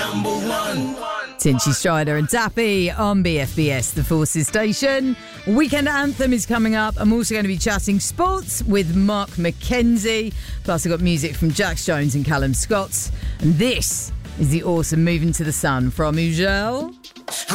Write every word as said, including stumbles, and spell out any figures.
number one. Tinchy Strider and Dappy on B F B S, the Forces station. Weekend Anthem is coming up. I'm also going to be chatting sports with Mark McKenzie. Plus, I've got music from Jax Jones and Callum Scott. And this is the awesome Moving to the Sun from Ugel.